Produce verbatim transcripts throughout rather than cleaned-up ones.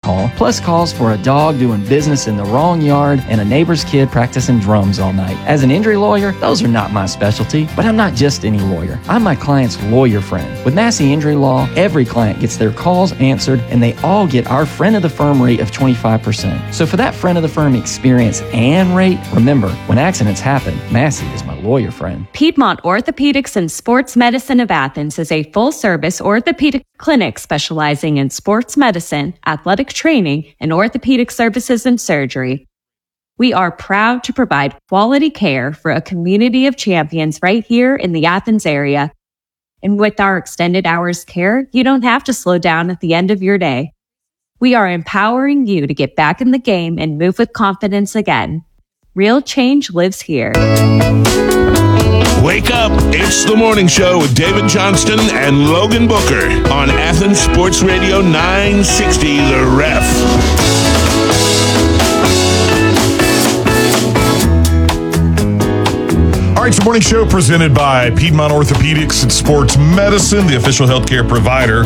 call, plus calls for a dog doing business in the wrong yard and a neighbor's kid practicing drums all night. As an injury lawyer, those are not my specialty, but I'm not just any lawyer. I'm my client's lawyer friend. With Massey Injury Law, every client gets their calls answered, and they all get our friend of the firm rate of twenty-five percent. So for that friend of the firm experience and rate, remember, when accidents happen, Massey is my lawyer friend. Piedmont Orthopedics and Sports Medicine of Athens is a full-service orthopedic clinic specializing in sports medicine, athletic training, and orthopedic services and surgery. We are proud to provide quality care for a community of champions right here in the Athens area. And with our extended hours care, you don't have to slow down at the end of your day. We are empowering you to get back in the game and move with confidence again. Real change lives here. Wake up. It's the morning show with David Johnston and Logan Booker on Athens Sports Radio nine sixty, The Ref. All right, it's the morning show presented by Piedmont Orthopedics and Sports Medicine, the official healthcare provider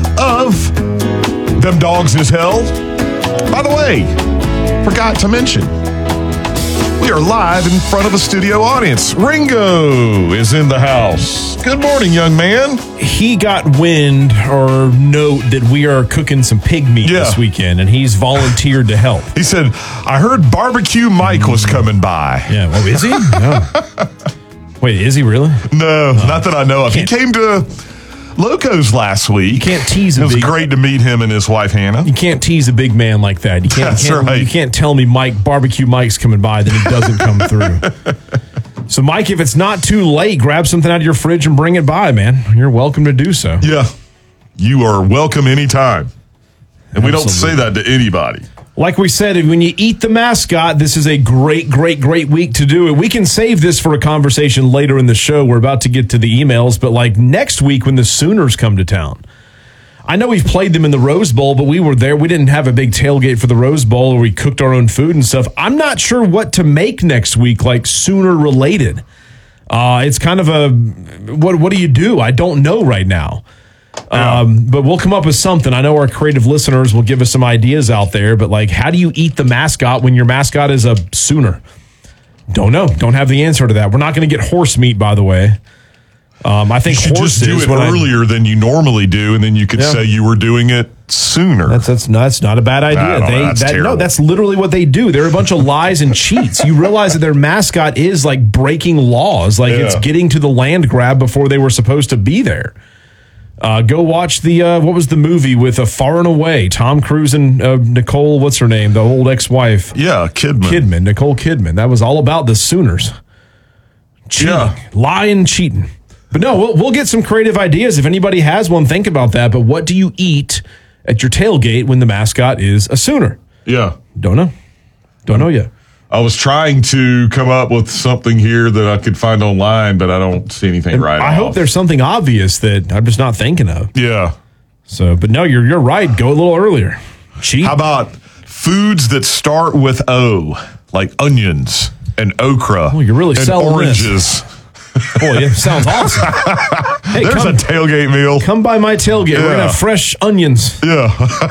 of Them Dogs Is Hell. By the way, forgot to mention, we are live in front of a studio audience. Ringo is in the house. Good morning, young man. He got wind or note that we are cooking some pig meat Yeah. this weekend, and he's volunteered to help. He said, I heard Barbecue Mike was coming by. Yeah, well, is he? No. Wait, is he really? No, Oh. not that I know of. He came to Locos last week. You can't tease a It was big... great to meet him and his wife, Hannah. You can't tease a big man like that. You can't, That's you can't, right. You can't tell me Mike, Barbecue Mike's coming by, then he doesn't come through. So, Mike, if it's not too late, grab something out of your fridge and bring it by, man. You're welcome to do so. Yeah, you are welcome anytime. And we don't say Absolutely. that to anybody. Like we said, when you eat the mascot, this is a great, great, great week to do it. We can save this for a conversation later in the show. We're about to get to the emails, but like next week when the Sooners come to town. I know we've played them in the Rose Bowl, but we were there. We didn't have a big tailgate for the Rose Bowl, or we cooked our own food and stuff. I'm not sure what to make next week, like Sooner related. Uh, it's kind of a, what, what do you do? I don't know right now. Um, but we'll come up with something. I know our creative listeners will give us some ideas out there, but like, how do you eat the mascot when your mascot is a Sooner? Don't know. Don't have the answer to that. We're not going to get horse meat, by the way. Um, I think You should horses just do it earlier I, than you normally do, and then you could Yeah. say you were doing it sooner. That's that's not, that's not a bad idea. I don't know, they that's that, no, terrible. that's literally what they do. They're a bunch of lies and cheats. You realize that their mascot is like breaking laws, like Yeah. it's getting to the land grab before they were supposed to be there. Uh, go watch the, uh, what was the movie with a Far and Away? Tom Cruise and uh, Nicole, what's her name? The old ex-wife. Yeah, Kidman. Kidman, Nicole Kidman. That was all about the Sooners. Cheating. Yeah. Lying, cheating. But no, we'll, we'll get some creative ideas. If anybody has one, think about that. But what do you eat at your tailgate when the mascot is a Sooner? Yeah. Don't know. Don't know yet. I was trying to come up with something here that I could find online, but I don't see anything right I off. hope there's something obvious that I'm just not thinking of. Yeah. So, but no, you're you're right. Go a little earlier. Cheat. How about foods that start with O, like onions and okra Oh, you're really and selling oranges? Boy, it sounds awesome. Hey, There's come, a tailgate meal. come by my tailgate. We're Yeah. gonna have fresh onions. Yeah.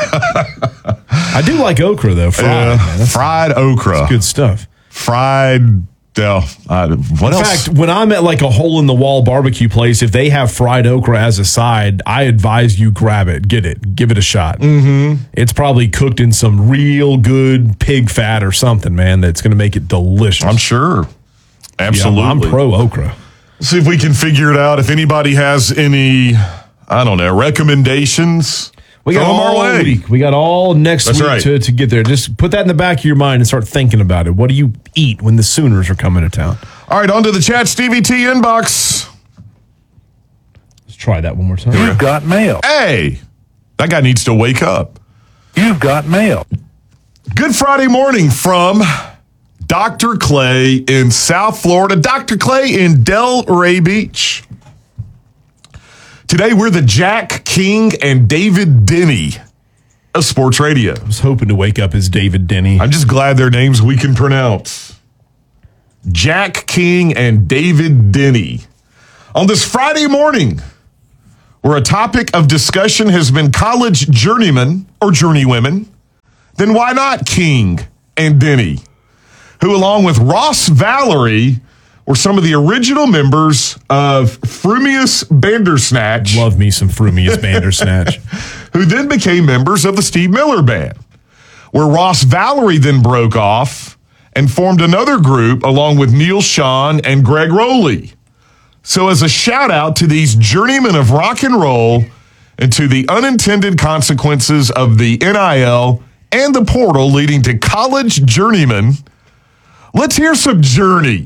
I do like okra though. Fried. Yeah. man. That's Fried okra. good stuff. Fried. Uh, uh, what In else? fact, when I'm at like a hole in the wall barbecue place, if they have fried okra as a side, I advise you grab it, get it, give it a shot. Mm-hmm. It's probably cooked in some real good pig fat or something, man. That's going to make it delicious. I'm sure. Absolutely. Yeah, I'm pro okra. See if we can figure it out. If anybody has any, I don't know, recommendations, We got throw 'em all our way. week. We got all next That's week right. to, to get there. Just put that in the back of your mind and start thinking about it. What do you eat when the Sooners are coming to town? All right, on to the Chat Stevie T inbox. Let's try that one more time. You've got mail. Hey, that guy needs to wake up. You've got mail. Good Friday morning from Doctor Clay in South Florida. Doctor Clay in Delray Beach. Today, we're the Jack King and David Denny of sports radio. I was hoping to wake up as David Denny. I'm just glad they're names we can pronounce. Jack King and David Denny. On this Friday morning, where a topic of discussion has been college journeymen or journeywomen then why not King and Denny, who, along with Ross Valerie, were some of the original members of Frumious Bandersnatch. Love me some Frumious Bandersnatch. Who then became members of the Steve Miller Band, where Ross Valerie then broke off and formed another group along with Neil Sean and Greg Rowley. So as a shout out to these journeymen of rock and roll and to the unintended consequences of the N I L and the portal leading to college journeymen, let's hear some Journey,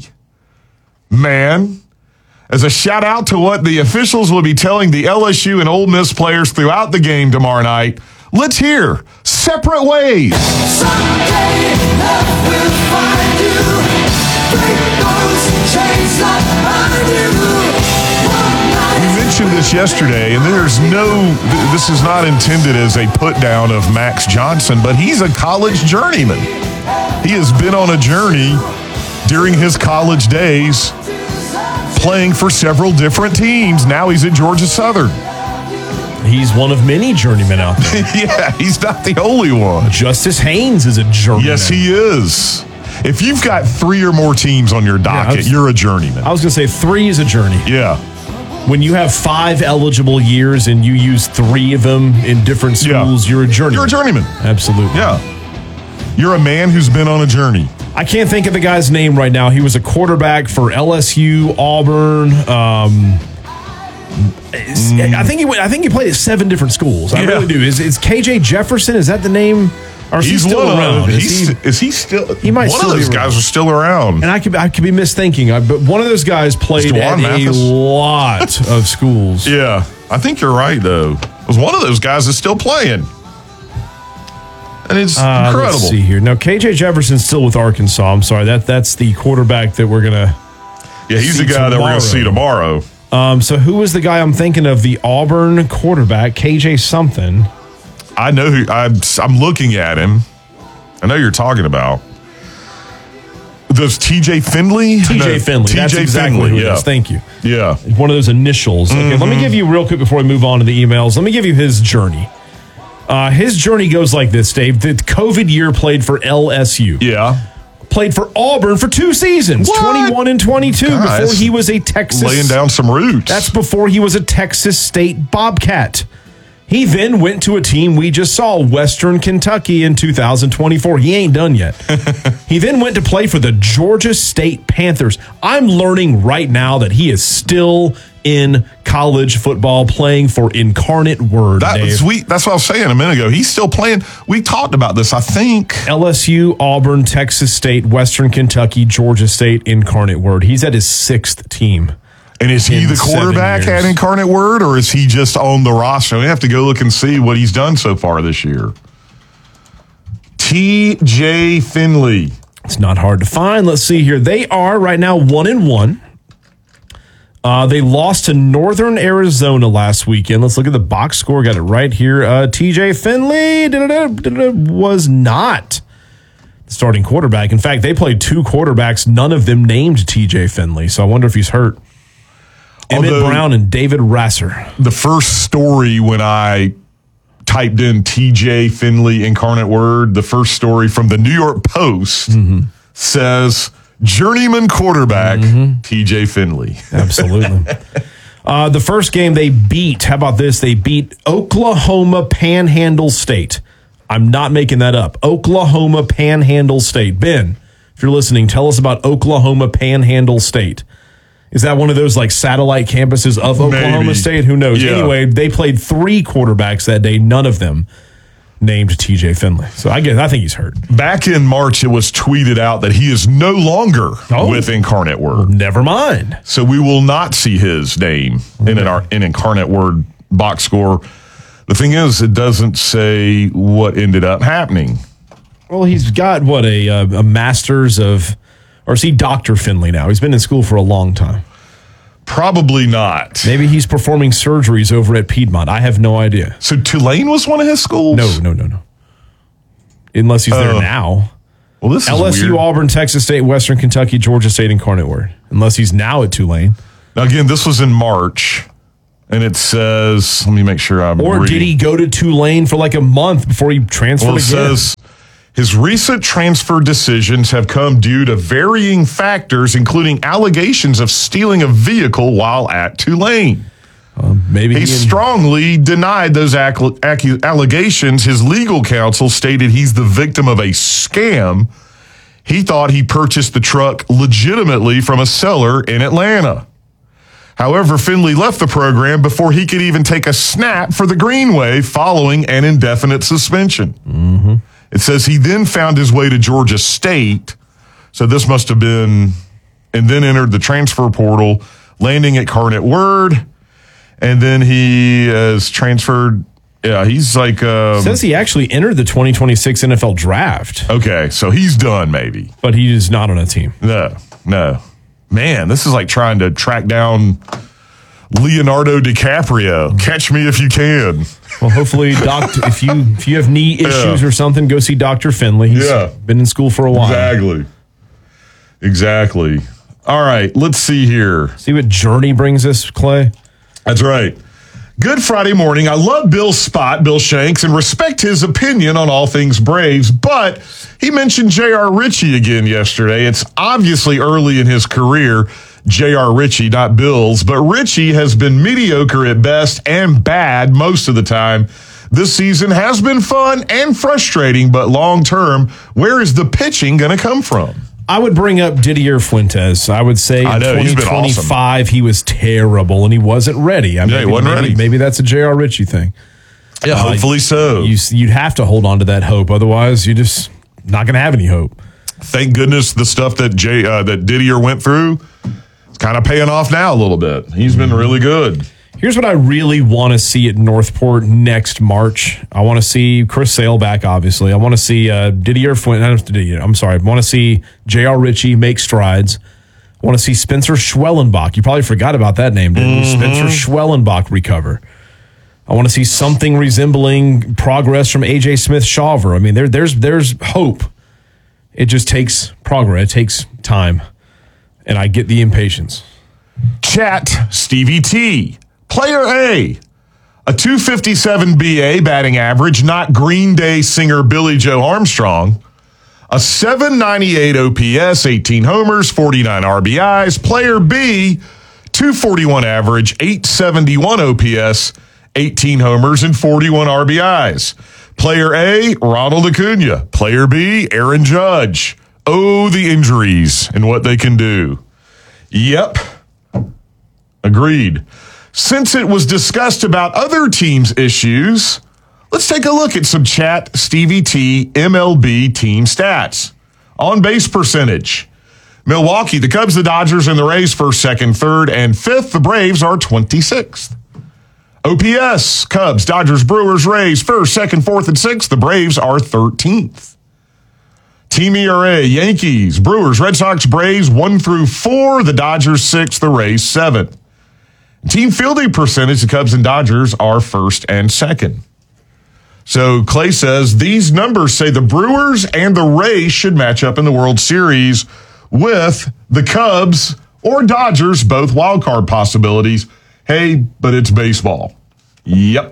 man. As a shout out to what the officials will be telling the L S U and Ole Miss players throughout the game tomorrow night, let's hear Separate Ways. Someday love will find you. Break those chains that bind you. We mentioned this yesterday, and there's no, this is not intended as a put down of Max Johnson, but he's a college journeyman. He has been on a journey during his college days, playing for several different teams. Now he's at Georgia Southern. He's one of many journeymen out there. Yeah, he's not the only one. Justice Haynes is a journeyman. Yes, he is. If you've got three or more teams on your docket, Yeah, was, you're a journeyman. I was going to say three is a journey. Yeah. When you have five eligible years and you use three of them in different schools, Yeah. you're a journeyman. You're a journeyman. Absolutely. Yeah. You're a man who's been on a journey. I can't think of the guy's name right now. He was a quarterback for L S U, Auburn. Um, mm. I think he went, I think he played at seven different schools. I Yeah. really do. Is, is K J Jefferson? Is that the name? Or is He's he still one around? Of, Is he's, he, is he still? He might One still of be those guys around. are still around. and I could I could be misthinking, I- but one of those guys played Dewan at Mathis? a lot of schools. Yeah, I think you're right, though. It was one of those guys that's still playing. And it's Uh, incredible. Let's see here. Now, K J Jefferson's still with Arkansas. I'm sorry. That That's the quarterback that we're going to... Yeah, he's the see guy that we're going to see tomorrow. tomorrow. Um, so who was the guy I'm thinking of? The Auburn quarterback, K J something. I know who, I'm, I'm looking at him. I know you're talking about. Those T J Finley? T J No, Finley. T J That's exactly Finley, who it yeah. is. Thank you. Yeah. One of those initials. Okay, Mm-hmm. let me give you real quick before we move on to the emails. Let me give you his journey. Uh, his journey goes like this, Dave. The COVID year played for L S U. Yeah. Played for Auburn for two seasons, What? twenty-one and twenty-two, Guys, before he was a Texas. Laying down some roots. That's before he was a Texas State Bobcat. He then went to a team we just saw, Western Kentucky, in two thousand twenty-four. He ain't done yet. He then went to play for the Georgia State Panthers. I'm learning right now that he is still in college football playing for Incarnate Word, That Dave. was, we, that's what I was saying a minute ago. He's still playing. We talked about this, I think. L S U, Auburn, Texas State, Western Kentucky, Georgia State, Incarnate Word. He's at his sixth team. And is he in the seven quarterback years. at Incarnate Word, or is he just on the roster? We have to go look and see what he's done so far this year. T J Finley. It's not hard to find. Let's see here. They are right now one and one. Uh, they lost to Northern Arizona last weekend. Let's look at the box score. Got it right here. Uh, T J Finley da-da-da, da-da-da, was not the starting quarterback. In fact, they played two quarterbacks, none of them named T J Finley. So I wonder if he's hurt. Emmett Although- Brown and David Rasser. The first story when I typed in T J Finley Incarnate Word, the first story from the New York Post says journeyman quarterback T J Finley. Absolutely. uh, the first game they beat, how about this? They beat Oklahoma Panhandle State. I'm not making that up. Oklahoma Panhandle State. Ben, if you're listening, tell us about Oklahoma Panhandle State. Is that one of those like satellite campuses of Oklahoma Maybe. State? Who knows? Yeah. Anyway, they played three quarterbacks that day. None of them named T J Finley. So I guess I think he's hurt. Back in March, it was tweeted out that he is no longer Oh. with Incarnate Word. Never mind. So we will not see his name in an, an Incarnate Word box score. The thing is, it doesn't say what ended up happening. Well, he's got what a uh, a master's of, or is he Doctor Finley now? He's been in school for a long time. Probably not. Maybe he's performing surgeries over at Piedmont. I have no idea. So Tulane was one of his schools? No, no, no, no. Unless he's there Oh. now. Well, this is L S U, weird. Auburn, Texas State, Western Kentucky, Georgia State, Incarnate Word. Unless he's now at Tulane. Now, again, this was in March, and it says, let me make sure I'm Or reading. did he go to Tulane for like a month before he transferred Well, it again? says His recent transfer decisions have come due to varying factors, including allegations of stealing a vehicle while at Tulane. Um, maybe he, he strongly denied those ac- ac- allegations. His legal counsel stated he's the victim of a scam. He thought he purchased the truck legitimately from a seller in Atlanta. However, Finley left the program before he could even take a snap for the Greenway following an indefinite suspension. Mm-hmm. It says he then found his way to Georgia State. So this must have been, and then entered the transfer portal, landing at Carnet Word. And then he is transferred. Yeah, he's like. Um, says he actually entered the twenty twenty-six N F L draft. Okay, so he's done maybe. But he is not on a team. No, no. Man, this is like trying to track down Leonardo DiCaprio. Catch me if you can. Well, hopefully, doc, if you if you have knee issues yeah. or something, go see Doctor Finley. He's yeah. been in school for a while. Exactly. Exactly. All right, let's see here. See what Journey brings us, Clay? That's right. Good Friday morning. I love Bill's spot, Bill Shanks, and respect his opinion on all things Braves, but he mentioned J R. Ritchie again yesterday. It's obviously early in his career, J R. Ritchie, not Bill's, but Ritchie has been mediocre at best and bad most of the time. This season has been fun and frustrating, but long term, where is the pitching going to come from? I would bring up Didier Fuentes. I would say I know, in twenty twenty-five, he was terrible and he wasn't ready. I yeah, mean, he wasn't maybe, ready. Maybe that's a J R. Ritchie thing. Yeah, uh, hopefully so. You, you'd have to hold on to that hope. Otherwise, you're just not going to have any hope. Thank goodness the stuff that Jay, uh, that Didier went through is kind of paying off now a little bit. He's been really good. Here's what I really want to see at Northport next March. I want to see Chris Sale back, obviously. I want to see uh, Didier Fuentes. Didier, I'm sorry. I want to see J R. Ritchie make strides. I want to see Spencer Schwellenbach. You probably forgot about that name, didn't you? Mm-hmm. Spencer Schwellenbach recover. I want to see something resembling progress from A J Smith-Shawver. I mean, there, there's there's hope. It just takes progress. It takes time. And I get the impatience. Chat Stevie T. Player A, a two fifty-seven B A batting average, not Green Day singer Billy Joe Armstrong. A seven ninety-eight O P S, eighteen homers, forty-nine R B Is. Player B, two forty-one average, eight seventy-one O P S, eighteen homers, and forty-one R B Is. Player A, Ronald Acuna. Player B, Aaron Judge. Oh, the injuries and what they can do. Yep. Agreed. Since it was discussed about other teams' issues, let's take a look at some Chat Stevie T M L B team stats. On base percentage. Milwaukee, the Cubs, the Dodgers, and the Rays first, second, third, and fifth. The Braves are twenty-sixth. O P S, Cubs, Dodgers, Brewers, Rays first, second, fourth, and sixth. The Braves are thirteenth. Team E R A, Yankees, Brewers, Red Sox, Braves one through four. The Dodgers six, the Rays seventh. Team fielding percentage, the Cubs and Dodgers are first and second. So Clay says these numbers say the Brewers and the Rays should match up in the World Series with the Cubs or Dodgers, both wildcard possibilities. Hey, but it's baseball. Yep.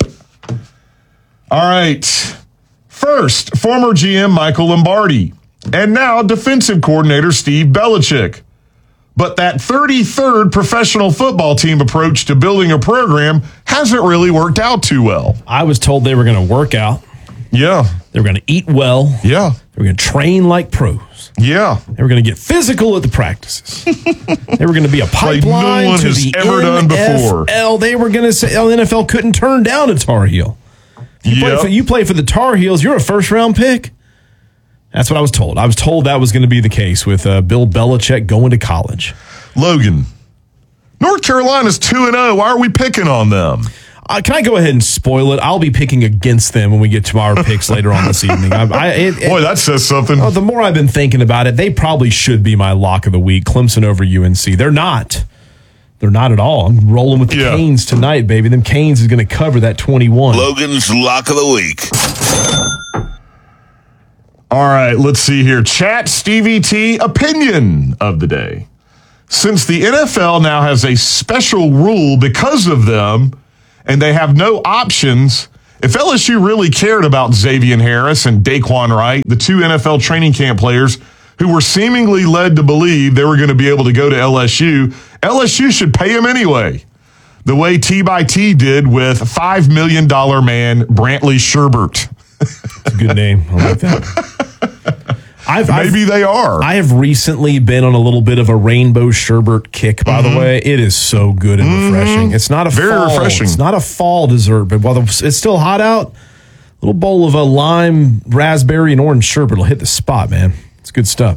All right. First, former G M Michael Lombardi, and now defensive coordinator Steve Belichick. But that thirty-third professional football team approach to building a program hasn't really worked out too well. I was told they were going to work out. Yeah. They were going to eat well. Yeah. They were going to train like pros. Yeah. They were going to get physical at the practices. They were going to be a pipeline like no one to has the ever done before. N F L. They were going to say, oh, the N F L couldn't turn down a Tar Heel. You, yep. play for, you play for the Tar Heels, you're a first-round pick. That's what I was told. I was told that was going to be the case with uh, Bill Belichick going to college. Logan, North Carolina's two and oh. Why are we picking on them? Uh, can I go ahead and spoil it? I'll be picking against them when we get to our picks later on this evening. I, I, it, Boy, that says something. Oh, the more I've been thinking about it, they probably should be my lock of the week. Clemson over U N C. They're not. They're not at all. I'm rolling with the yeah. Canes tonight, baby. Them Canes is going to cover that twenty-one. Logan's lock of the week. All right, let's see here. Chat Stevie T opinion of the day. Since the N F L now has a special rule because of them, and they have no options, If L S U really cared about Xavier Harris and Daquan Wright, the two N F L training camp players who were seemingly led to believe they were going to be able to go to L S U, L S U should pay him anyway. The way T by T did with five million dollars man Brantley Sherbert. That's a good name. I like that. I've, Maybe I've, they are. I have recently been on a little bit of a rainbow sherbet kick, by mm-hmm. the way. It is so good and mm-hmm. refreshing. It's not a Very fall. refreshing. It's not a fall dessert, but while it's still hot out, a little bowl of a lime, raspberry, and orange sherbet will hit the spot, man. It's good stuff.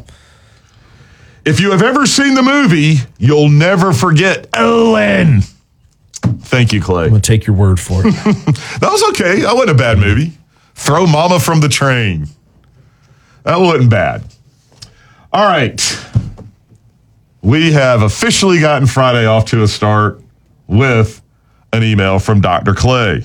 If you have ever seen the movie, you'll never forget Owen. Thank you, Clay. I'm going to take your word for it. That was okay. That wasn't a bad movie. Throw Mama from the Train. That wasn't bad. All right. We have officially gotten Friday off to a start with an email from Doctor Clay.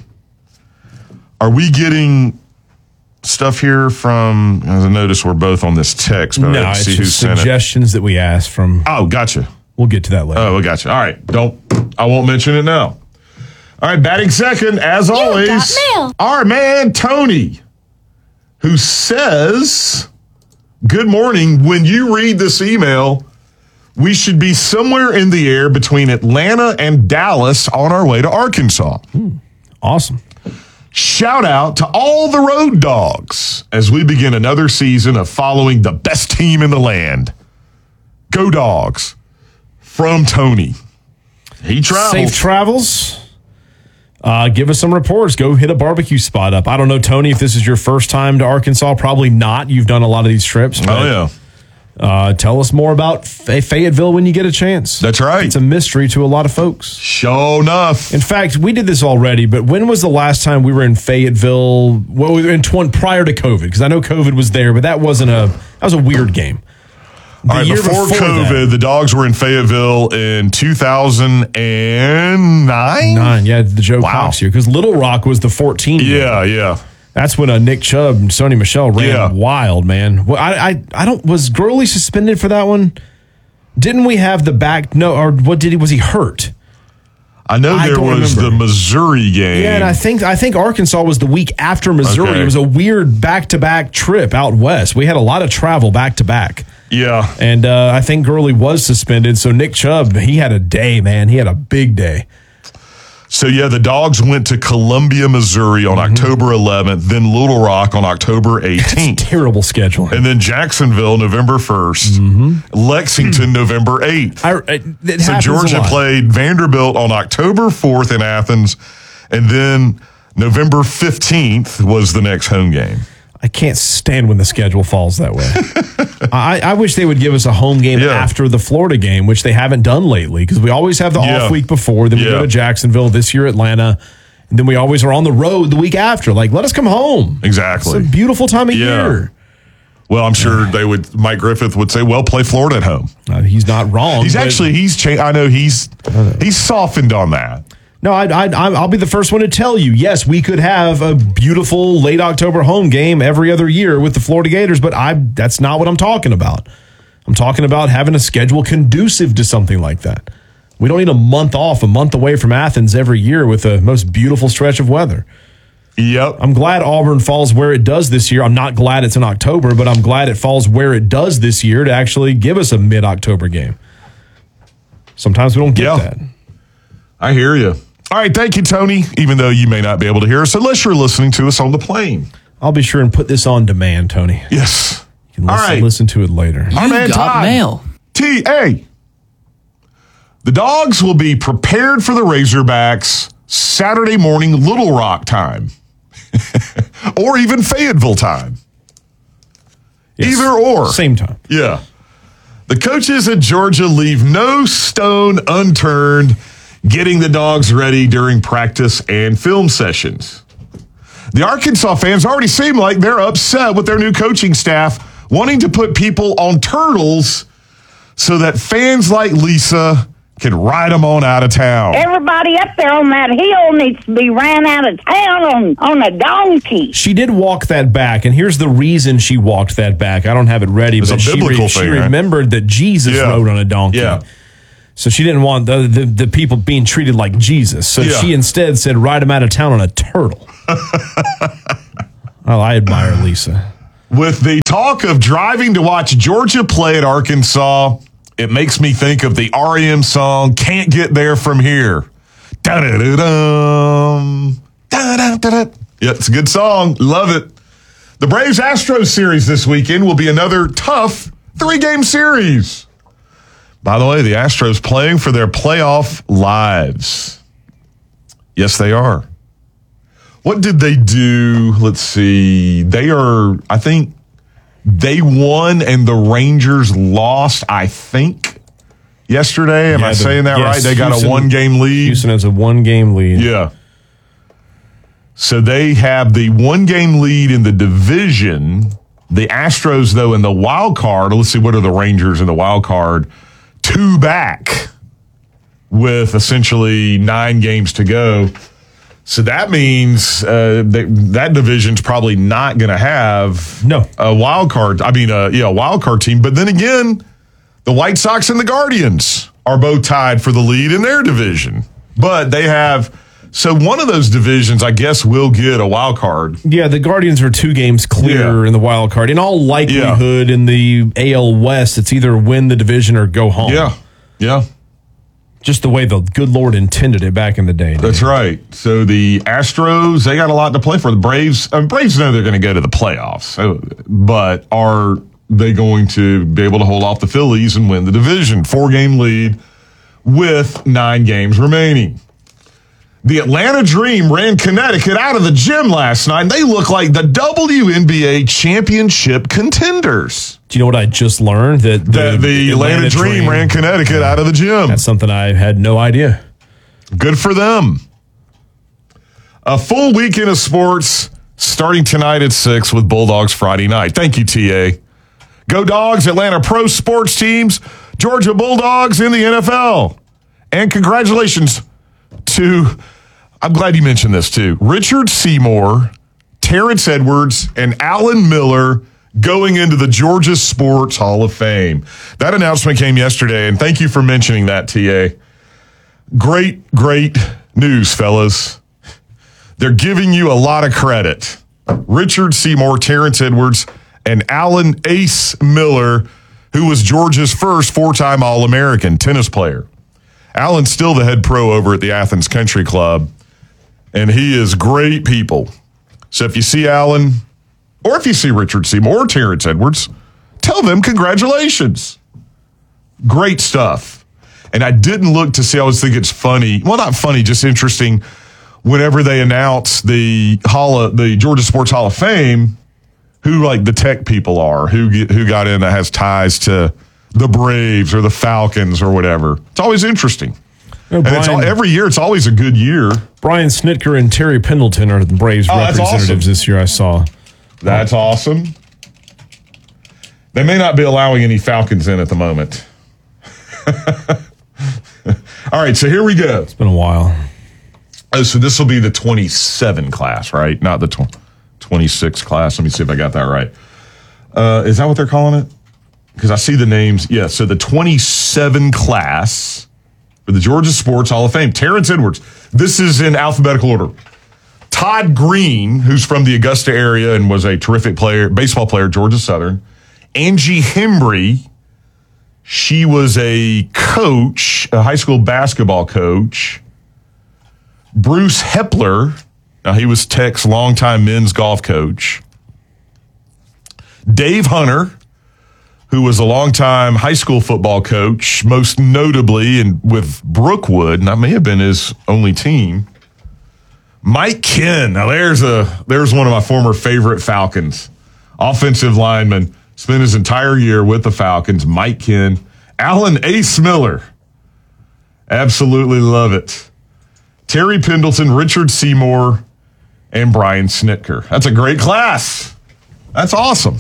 Are we getting stuff here from, as I notice we're both on this text, but no, I didn't it's see who just sent it. Suggestions that we asked from. Oh, gotcha. We'll get to that later. Oh, I gotcha. All right. Don't, I won't mention it now. All right. Batting second, as always, got mail. our man, Tony, who says, good morning. When you read this email, we should be somewhere in the air between Atlanta and Dallas on our way to Arkansas. Hmm. Awesome. Shout out to all the road dogs as we begin another season of following the best team in the land. Go Dogs. From Tony. He travels. Safe travels. Uh, give us some reports. Go hit a barbecue spot up. I don't know, Tony, if this is your first time to Arkansas. Probably not. You've done a lot of these trips. But, oh, yeah. Uh, tell us more about Fay- Fayetteville when you get a chance. That's right. It's a mystery to a lot of folks. Sure enough. In fact, we did this already, but when was the last time we were in Fayetteville? Well, we were in tw- prior to COVID, because I know COVID was there, but that wasn't a that was a weird game. The All right, year before, before COVID, that, the Dogs were in Fayetteville in two thousand nine? Nine, yeah, the Joe Wow. Cox year, because Little Rock was the fourteen. Yeah, yeah. That's when uh, Nick Chubb and Sonny Michelle ran Yeah. wild, man. Well, I, I, I don't. Was Gurley suspended for that one? Didn't we have the back? No, or what did he? Was he hurt? I know I there don't was remember. the Missouri game. Yeah, and I think I think Arkansas was the week after Missouri. Okay. It was a weird back to back trip out west. We had a lot of travel back to back. Yeah. And uh, I think Gurley was suspended. So Nick Chubb, he had a day, man. He had a big day. So, yeah, the Dogs went to Columbia, Missouri on Mm-hmm. October eleventh, then Little Rock on October eighteenth. Terrible scheduling. And then Jacksonville, November first. Lexington, November eighth. I, it, it So happens a Georgia lot. played Vanderbilt on October fourth in Athens. And then November fifteenth was the next home game. I can't stand when the schedule falls that way. I, I wish they would give us a home game Yeah. after the Florida game, which they haven't done lately, because we always have the Yeah. off week before. Then we Yeah. go to Jacksonville, this year Atlanta, and then we always are on the road the week after. Like, let us come home. Exactly. It's a beautiful time of Yeah. year. Well, I'm sure they would. Mike Griffith would say, "Well, play Florida at home." Uh, he's not wrong. He's but- actually he's changed. I know he's he's softened on that. No, I, I, I'll be the first one to tell you, yes, we could have a beautiful late October home game every other year with the Florida Gators, but I that's not what I'm talking about. I'm talking about having a schedule conducive to something like that. We don't need a month off, a month away from Athens every year with the most beautiful stretch of weather. Yep. I'm glad Auburn falls where it does this year. I'm not glad it's in October, but I'm glad it falls where it does this year to actually give us a mid-October game. Sometimes we don't get Yeah. that. I hear you. All right, thank you, Tony. Even though you may not be able to hear us unless you're listening to us on the plane. I'll be sure and put this on demand, Tony. Yes. You can All listen, right. listen to it later. Our man got Todd. mail. T A. The Dogs will be prepared for the Razorbacks Saturday morning Little Rock time. Or even Fayetteville time. Yes. Either or. Same time. Yeah. The coaches at Georgia leave no stone unturned getting the Dogs ready during practice and film sessions. The Arkansas fans already seem like they're upset with their new coaching staff wanting to put people on turtles so that fans like Lisa can ride them on out of town. Everybody up there on that hill needs to be ran out of town on, on a donkey. She did walk that back, and here's the reason she walked that back. I don't have it ready, It's but a she, biblical she thing, right? remembered that Jesus Yeah. rode on a donkey. Yeah. So she didn't want the, the, the people being treated like Jesus. So Yeah. she instead said, ride him out of town on a turtle. Oh, I admire Lisa. With the talk of driving to watch Georgia play at Arkansas, it makes me think of the R E M song, Can't Get There From Here. Da-da-da-dum. Da-da-da-da. Yeah, it's a good song. Love it. The Braves-Astros series this weekend will be another tough three-game series. By the way, the Astros playing for their playoff lives. Yes, they are. What did they do? Let's see. They are, I think, they won and the Rangers lost, I think, yesterday. Am Yeah, I the- saying that yes, right? They got Houston- a one-game lead. Houston has a one-game lead. Yeah. So they have the one-game lead in the division. The Astros, though, in the wild card. Let's see, what are the Rangers in the wild card? Two back with essentially nine games to go. So that means uh, that, that division's probably not going to have No. a wild card. I mean, uh, yeah, a wild card team. But then again, the White Sox and the Guardians are both tied for the lead in their division. But they have, so one of those divisions, I guess, will get a wild card. Yeah, the Guardians are two games clear Yeah. in the wild card. In all likelihood, in the A L West, it's either win the division or go home. Yeah, yeah. Just the way the good Lord intended it back in the day. That's right. So the Astros, they got a lot to play for. The Braves, uh, Braves know they're going to go to the playoffs, so, but are they going to be able to hold off the Phillies and win the division? Four-game lead with nine games remaining. The Atlanta Dream ran Connecticut out of the gym last night, and they look like the W N B A championship contenders. Do you know what I just learned? That The, the Atlanta, Dream, ran Connecticut out of the gym. That's something I had no idea. Good for them. A full weekend of sports starting tonight at six with Bulldogs Friday night. Thank you, T A. Go Dogs, Atlanta Pro Sports Teams, Georgia Bulldogs in the N F L. And congratulations to, I'm glad you mentioned this too, Richard Seymour, Terrence Edwards, and Alan Miller going into the Georgia Sports Hall of Fame. That announcement came yesterday, and thank you for mentioning that, T A. Great, great news, fellas. They're giving you a lot of credit. Richard Seymour, Terrence Edwards, and Alan Ace Miller, who was Georgia's first four-time All-American tennis player. Alan's still the head pro over at the Athens Country Club, and he is great people. So if you see Alan, or if you see Richard Seymour or Terrence Edwards, tell them congratulations. Great stuff. And I didn't look to see, I always think it's funny. Well, not funny, just interesting. Whenever they announce the Hall of, the Georgia Sports Hall of Fame, who like the tech people are, who get, who got in that has ties to the Braves or the Falcons or whatever. It's always interesting. You know, And it's all, Brian, every year, it's always a good year. Brian Snitker and Terry Pendleton are the Braves Oh, that's representatives awesome. this year, I saw. That's awesome. They may not be allowing any Falcons in at the moment. All right, so here we go. It's been a while. Oh, so this will be the twenty-seven class, right? Not the tw- twenty-six class. Let me see if I got that right. Uh, is that what they're calling it? Because I see the names. Yeah, so the twenty-seven class for the Georgia Sports Hall of Fame. Terrence Edwards. This is in alphabetical order. Todd Green, who's from the Augusta area and was a terrific player, baseball player, Georgia Southern. Angie Hembry. She was a coach, a high school basketball coach. Bruce Hepler. Now, he was Tech's longtime men's golf coach. Dave Hunter, who was a longtime high school football coach, most notably in, with Brookwood, and that may have been his only team. Mike Ken. Now, there's a there's one of my former favorite Falcons. Offensive lineman. Spent his entire year with the Falcons. Mike Ken. Alan Ace Miller. Absolutely love it. Terry Pendleton, Richard Seymour, and Brian Snitker. That's a great class. That's awesome.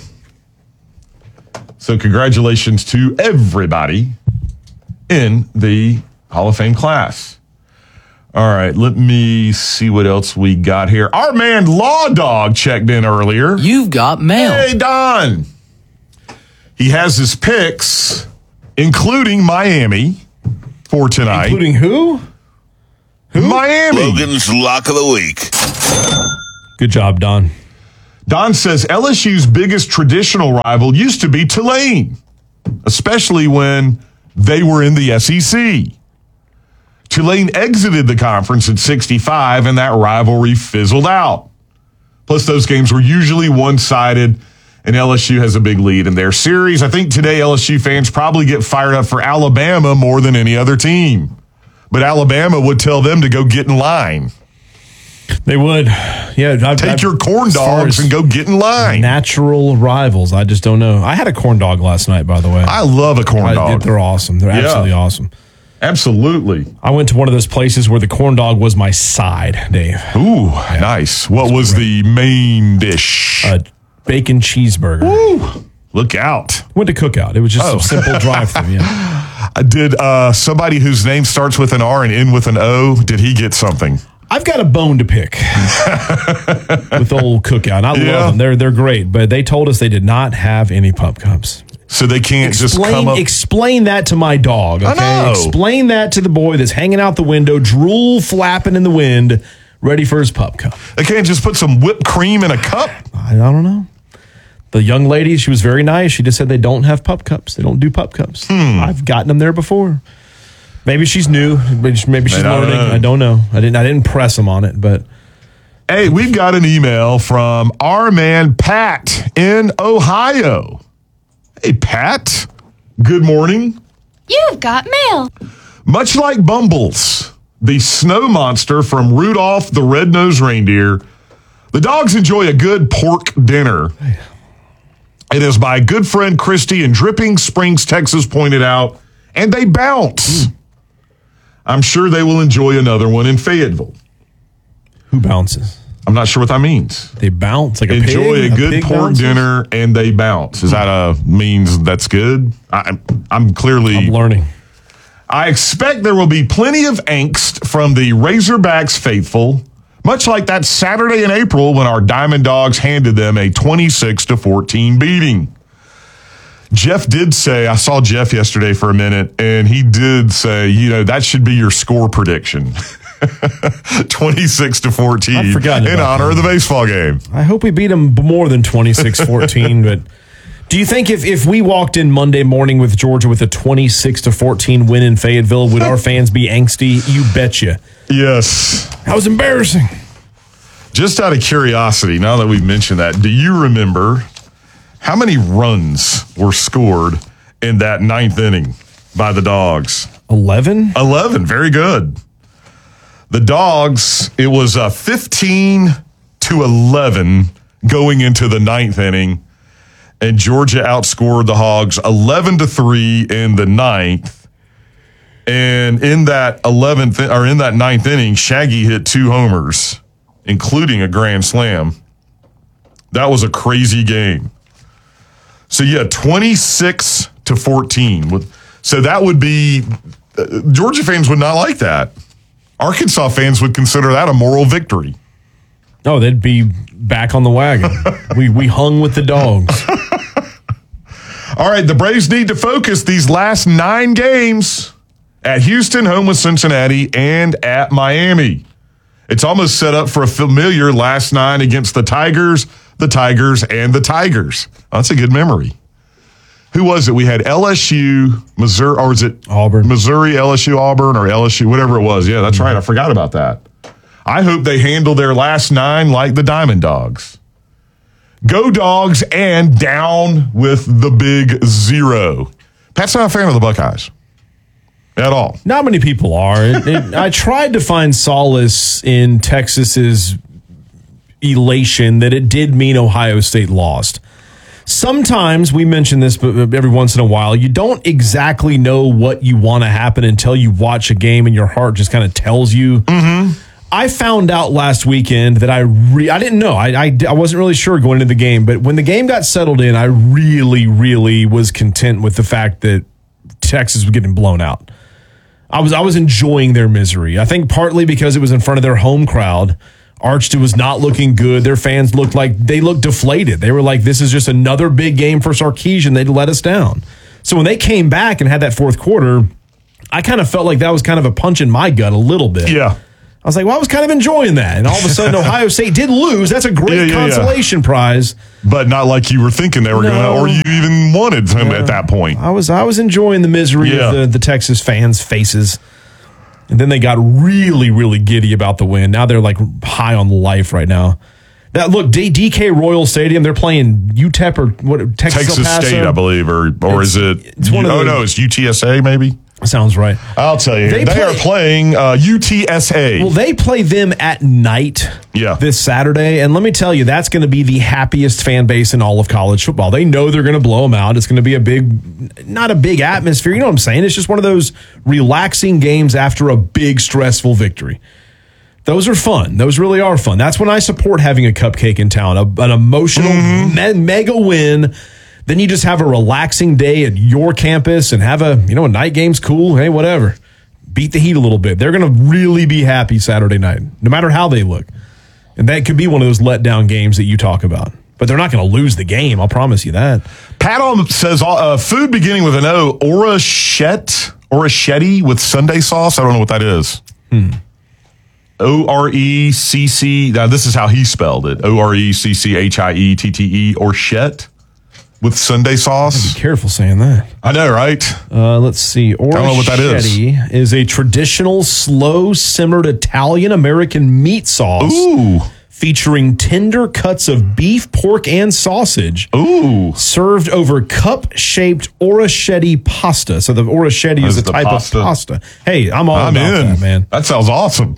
So congratulations to everybody in the Hall of Fame class. All right, let me see what else we got here. Our man Law Dog checked in earlier. You've got mail. Hey, Don. He has his picks, including Miami, for tonight. Including who? Miami. Logan's Lock of the Week. Good job, Don. Don says L S U's biggest traditional rival used to be Tulane, especially when they were in the S E C. Tulane exited the conference at sixty-five, and that rivalry fizzled out. Plus, those games were usually one-sided, and L S U has a big lead in their series. I think today L S U fans probably get fired up for Alabama more than any other team. But Alabama would tell them to go get in line. They would. Yeah, I've, Take I've, your corn dogs and go get in line. Natural rivals. I just don't know. I had a corn dog last night, by the way. I love a corn I, dog. They're awesome. They're Yeah. absolutely awesome. Absolutely. I went to one of those places where the corn dog was my side, Dave. Ooh, yeah. Nice. What That's was great. the main dish? A bacon cheeseburger. Ooh, look out. Went to Cookout. It was just oh. a simple drive-through, yeah. Did uh, somebody whose name starts with an R and end with an O, did he get something? I've got a bone to pick with old Cookout. And I yeah. love them. They're, they're great. But they told us they did not have any pup cups. So they can't explain, just come up. Explain that to my dog, okay? I know. Explain that to the boy that's hanging out the window, drool flapping in the wind, ready for his pup cup. They can't just put some whipped cream in a cup? I, I don't know. The young lady, she was very nice. She just said they don't have pup cups. They don't do pup cups. Hmm. I've gotten them there before. Maybe she's new. Maybe she's Man, learning. I don't, I don't know. I didn't. I didn't press them on it, but. Hey, we've got an email from our man Pat in Ohio. Hey, Pat. Good morning. You've got mail. Much like Bumbles, the snow monster from Rudolph the Red-Nosed Reindeer, the dogs enjoy a good pork dinner. It is my good friend Christy in Dripping Springs, Texas, pointed out, and they bounce. Mm. I'm sure they will enjoy another one in Fayetteville. Who bounces? I'm not sure what that means. They bounce like a enjoy pig? a a good pig pork bounces? dinner and they bounce. Is that a means that's good? I, I'm clearly I'm learning. I expect there will be plenty of angst from the Razorbacks faithful, much like that Saturday in April when our Diamond Dogs handed them a twenty-six to fourteen beating. Jeff did say, I saw Jeff yesterday for a minute, and he did say, you know, that should be your score prediction. twenty-six to fourteen in honor of the baseball game. I hope we beat them more than twenty-six fourteen, but do you think if, if we walked in Monday morning with Georgia with a twenty-six to fourteen win in Fayetteville, would our fans be angsty? You betcha. Yes. That was embarrassing. Just out of curiosity, now that we've mentioned that, do you remember how many runs were scored in that ninth inning by the Dogs? eleven? eleven. Very good. The Dogs, it was uh, fifteen to eleven going into the ninth inning, and Georgia outscored the Hogs eleven to three in the ninth. And in that eleventh or in that ninth inning, Shaggy hit two homers, including a grand slam. That was a crazy game. So yeah, twenty-six to fourteen. So that would be uh, Georgia fans would not like that. Arkansas fans would consider that a moral victory. Oh, they'd be back on the wagon. we we hung with the Dogs. All right, the Braves need to focus these last nine games at Houston, home with Cincinnati, and at Miami. It's almost set up for a familiar last nine against the Tigers, the Tigers, and the Tigers. Oh, that's a good memory. Who was it? We had L S U, Missouri, or was it Auburn? Missouri, L S U, Auburn, or L S U, whatever it was. Yeah, that's mm-hmm. right. I forgot about that. I hope they handle their last nine like the Diamond Dogs. Go Dogs and down with the big zero. Pat's not a fan of the Buckeyes at all. Not many people are. It, it, I tried to find solace in Texas's elation that it did mean Ohio State lost. Sometimes, we mention this, but every once in a while, you don't exactly know what you want to happen until you watch a game and your heart just kind of tells you. Mm-hmm. I found out last weekend that I re- I didn't know. I, I, I wasn't really sure going into the game, but when the game got settled in, I really, really was content with the fact that Texas was getting blown out. I was I was enjoying their misery. I think partly because it was in front of their home crowd. Archton was not looking good. Their fans looked like they looked deflated. They were like, this is just another big game for Sarkisian. They'd let us down. So when they came back and had that fourth quarter, I kind of felt like that was kind of a punch in my gut a little bit. Yeah. I was like, well, I was kind of enjoying that. And all of a sudden, Ohio State did lose. That's a great Yeah, yeah, consolation yeah. prize. But not like you were thinking they were No. going to, or you even wanted them Yeah. at that point. I was I was enjoying the misery Yeah. of the, the Texas fans' faces. And then they got really, really giddy about the win. Now they're like high on life right now. That look, D- DK Royal Stadium, they're playing U T E P or what? Texas, Texas El Paso? State, I believe, or or It's- is it? it's one of oh the- no, it's U T S A maybe. Sounds right. I'll tell you, They they, play- are playing uh, U T S A. Well, they play them at night Yeah. this Saturday. And let me tell you, that's going to be the happiest fan base in all of college football. They know they're going to blow them out. It's going to be a big, not a big atmosphere. You know what I'm saying? It's just one of those relaxing games after a big, stressful victory. Those are fun. Those really are fun. That's when I support having a cupcake in town, a, an emotional Mm-hmm. me- mega win. Then you just have a relaxing day at your campus and have a, you know, a night game's cool. Hey, whatever. Beat the heat a little bit. They're going to really be happy Saturday night, no matter how they look. And that could be one of those letdown games that you talk about. But they're not going to lose the game. I'll promise you that. Pat on says uh, food beginning with an O, orachette, orachette with Sunday sauce. I don't know what that is. Hmm. O R E C C. Now, this is how he spelled it. O R E C C H I E T T E, orchette with Sunday sauce. Be careful saying that. I know, right? Uh, let's see. Orachette know what that is. is a traditional slow simmered Italian American meat sauce. Ooh. Featuring tender cuts of beef, pork, and sausage. Ooh. Served over cup-shaped orachette pasta. So the orachette is That's a the type pasta. of pasta. Hey, I'm all I'm about in. that, man. That sounds awesome.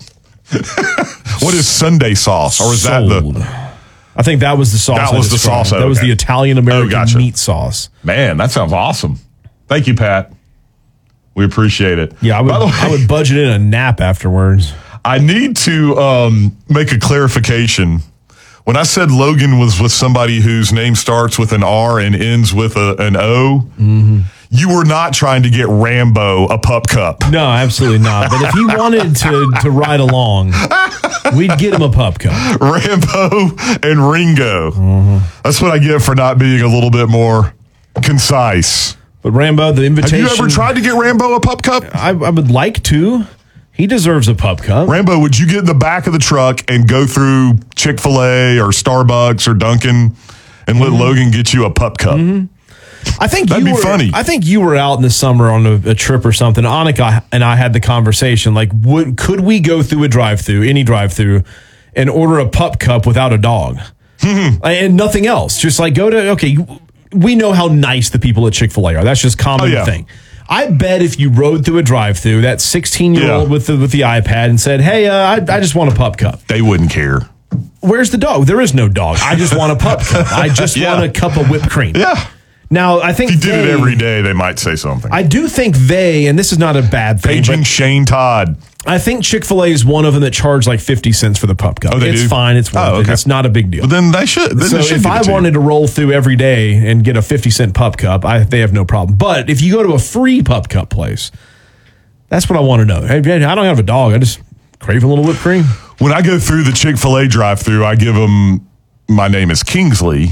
What is Sunday sauce? Or is Sold. that the... I think that was the sauce. That I was the described. sauce, That was okay. the Italian American Oh, gotcha. meat sauce. Man, that sounds awesome. Thank you, Pat. We appreciate it. Yeah, I would, By the way, I would budget in a nap afterwards. I need to um, make a clarification. When I said Logan was with somebody whose name starts with an R and ends with a, an O, Mm-hmm. you were not trying to get Rambo a pup cup. No, absolutely not. But if he wanted to to ride along, we'd get him a pup cup. Rambo and Ringo. Mm-hmm. That's what I get for not being a little bit more concise. But Rambo, the Have invitation. you ever tried to get Rambo a pup cup? I, I would like to. He deserves a pup cup. Rambo, would you get in the back of the truck and go through Chick-fil-A or Starbucks or Dunkin' and let Logan get you a pup cup? Mm-hmm. I think That'd you be were, funny. I think you were out in the summer on a, a trip or something. Annika and I had the conversation. Like, would could we go through a drive-through, any drive-through, and order a pup cup without a dog and nothing else? Just like go to okay. We know how nice the people at Chick-fil-A are. That's just common Oh, yeah. thing. I bet if you rode through a drive-through, that sixteen-year-old Yeah. with the with the iPad and said, "Hey, uh, I, I just want a pup cup." They wouldn't care. Where's the dog? There is no dog. I just want a pup cup. I just Yeah. want a cup of whipped cream. Yeah. Now, I think If you did they- it every day, they might say something. I do think they, and this is not a bad thing, Paging but Shane Todd. I think Chick-fil-A is one of them that charge like fifty cents for the pup cup. Oh, they it's do? fine. It's worth Oh, it. okay. It's not a big deal. But then they should. Then So they should if give it I to you. wanted to roll through every day and get a fifty cent pup cup, I, they have no problem. But if you go to a free pup cup place, that's what I want to know. Hey, I don't have a dog. I just crave a little whipped cream. When I go through the Chick-fil-A drive-through, I give them, my name is Kingsley.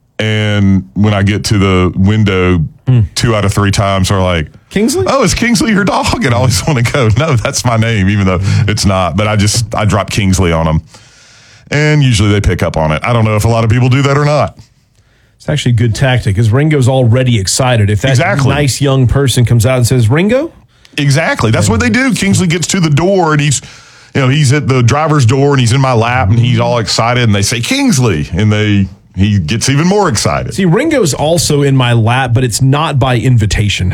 And when I get to the window, two out of three times are like, Kingsley? oh, is Kingsley your dog? And I always want to go, no, that's my name, even though it's not. But I just, I drop Kingsley on them. And usually they pick up on it. I don't know if a lot of people do that or not. It's actually a good tactic because Ringo's already excited. If that Exactly. nice young person comes out and says, Ringo? Exactly. That's what they do. Kingsley gets to the door and he's, you know, he's at the driver's door and he's in my lap and he's all excited and they say Kingsley and they he gets even more excited. See, Ringo's also in my lap, but it's not by invitation.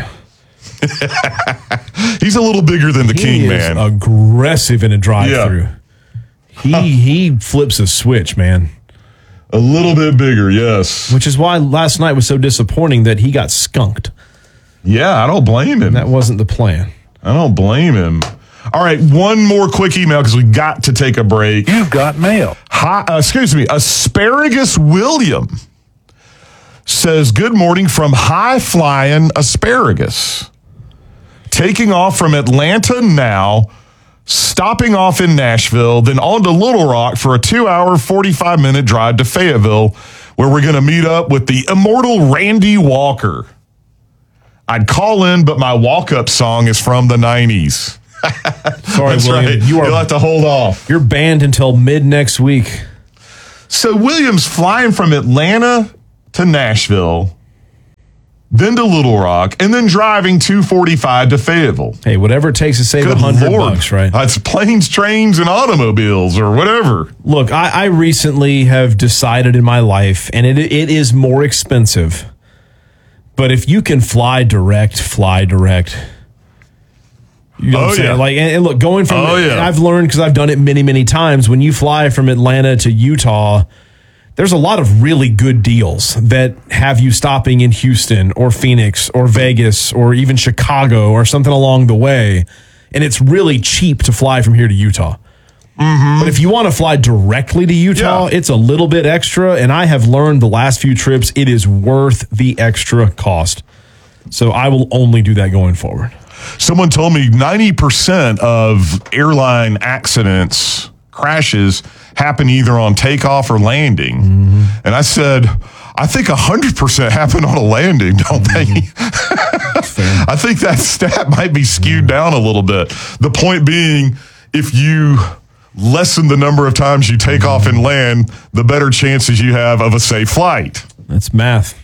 He's a little bigger than the He king, is man. aggressive in a drive-through. He he flips a switch, man. A little bit bigger, yes. Which is why last night was so disappointing that he got skunked. Yeah, I don't blame him. That wasn't the plan. I don't blame him. All right, one more quick email because we got to take a break. You've got mail. Hi, uh, excuse me, Asparagus William says, good morning from High Flying Asparagus. Taking off from Atlanta now, stopping off in Nashville, then on to Little Rock for a two-hour, forty-five-minute drive to Fayetteville, where we're going to meet up with the immortal Randy Walker. I'd call in, but my walk-up song is from the nineties. Sorry, That's William. right. You are, You'll have to hold off. You're banned until mid next week. So Williams flying from Atlanta to Nashville, then to Little Rock, and then driving two forty-five to Fayetteville. Hey, whatever it takes to save a hundred bucks, right? That's planes, trains, and automobiles, or whatever. Look, I, I recently have decided in my life, and it it is more expensive. But if you can fly direct, fly direct. You know oh, what I'm saying? Yeah. Like, and, and look, going from, oh, yeah. I've learned because I've done it many, many times. When you fly from Atlanta to Utah, there's a lot of really good deals that have you stopping in Houston or Phoenix or Vegas or even Chicago or something along the way. And it's really cheap to fly from here to Utah. Mm-hmm. But if you want to fly directly to Utah, yeah. it's a little bit extra. And I have learned the last few trips, it is worth the extra cost. So I will only do that going forward. Someone told me ninety percent of airline accidents, crashes, happen either on takeoff or landing. Mm-hmm. And I said, I think one hundred percent happen on a landing, don't they? Mm-hmm. I think that stat might be skewed down a little bit. The point being, if you lessen the number of times you take off and land, the better chances you have of a safe flight. That's math.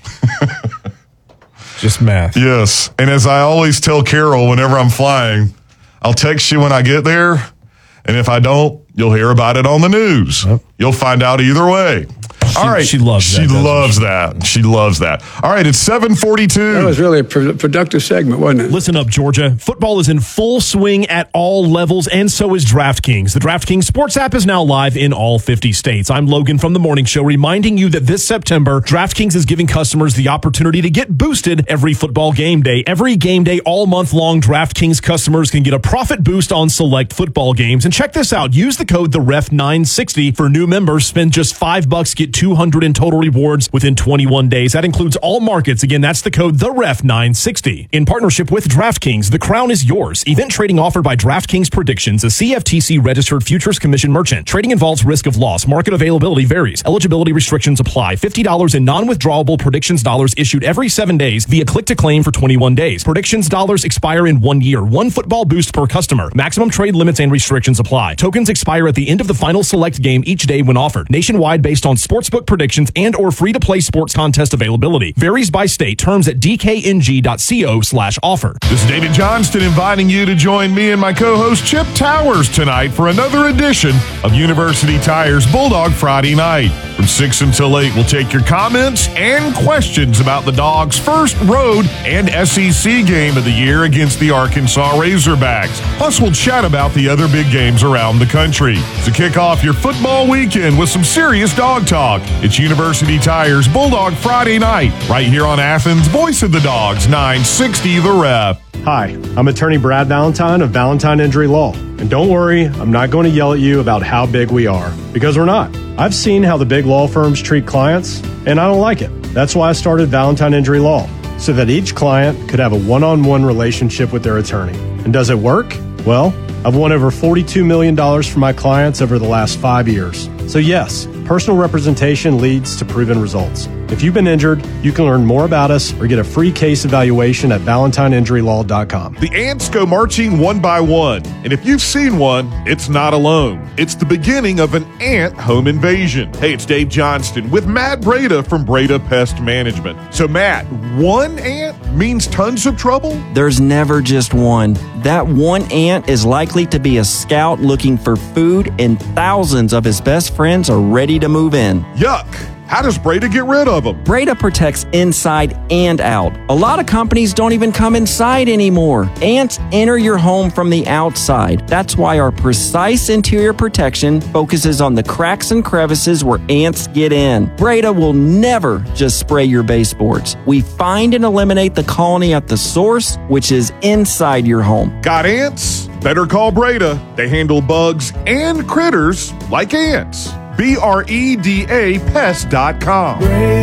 Just math. Yes. And as I always tell Carol whenever I'm flying, I'll text you when I get there. And if I don't, you'll hear about it on the news. Yep. You'll find out either way. She, All right. She loves she that. She loves that. She loves that. All right. It's seven forty-two. That was really a pro- productive segment, wasn't it? Listen up, Georgia. Football is in full swing at all levels, and so is DraftKings. The DraftKings Sports app is now live in all fifty states. I'm Logan from The Morning Show, reminding you that this September, DraftKings is giving customers the opportunity to get boosted every football game day. Every game day all month long, DraftKings customers can get a profit boost on select football games. And check this out. Use the code the ref nine sixty for new members. Spend just five bucks, get two hundred in total rewards within twenty-one days. That includes all markets. Again, that's the code the ref nine sixty. In partnership with DraftKings, the crown is yours. Event trading offered by DraftKings Predictions, a C F T C registered futures commission merchant. Trading involves risk of loss. Market availability varies. Eligibility restrictions apply. fifty dollars in non-withdrawable Predictions dollars issued every seven days via click to claim for twenty-one days. Predictions dollars expire in one year. One football boost per customer. Maximum trade limits and restrictions apply. Tokens expire at the end of the final select game each day when offered. Nationwide based on sportsbook predictions and or free-to-play sports contest availability. Varies by state. Terms at d k n g dot co slash offer. This is David Johnston inviting you to join me and my co-host Chip Towers tonight for another edition of University Tire's Bulldog Friday Night. From six until eight, we'll take your comments and questions about the Dogs' first road and S E C game of the year against the Arkansas Razorbacks. Plus, we'll chat about the other big games around the country. To kick off your football weekend with some serious dog talk, it's University Tire's Bulldog Friday Night, right here on Athens' Voice of the Dogs, nine sixty The Ref. Hi, I'm attorney Brad Valentine of Valentine Injury Law. And don't worry, I'm not going to yell at you about how big we are, because we're not. I've seen how the big law firms treat clients, and I don't like it. That's why I started Valentine Injury Law, so that each client could have a one-on-one relationship with their attorney. And does it work? Well, I've won over forty-two million dollars for my clients over the last five years. So yes, personal representation leads to proven results. If you've been injured, you can learn more about us or get a free case evaluation at valentine injury law dot com. The ants go marching one by one, and if you've seen one, it's not alone. It's the beginning of an ant home invasion. Hey, it's Dave Johnston with Matt Breda from Breda Pest Management. So Matt, one ant means tons of trouble? There's never just one. That one ant is likely to be a scout looking for food, and thousands of his best friends are ready to move in. Yuck! How does Breda get rid of them? Breda protects inside and out. A lot of companies don't even come inside anymore. Ants enter your home from the outside. That's why our precise interior protection focuses on the cracks and crevices where ants get in. Breda will never just spray your baseboards. We find and eliminate the colony at the source, which is inside your home. Got ants? Better call Breda. They handle bugs and critters like ants. B R E D A pest dot com.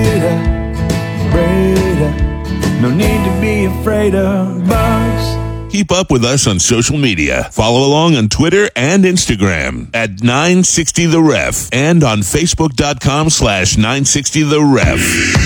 Breda, Breda, no need to be afraid of bugs. Keep up with us on social media. Follow along on Twitter and Instagram at nine sixty The Ref and on Facebook dot com slash nine sixty The Ref.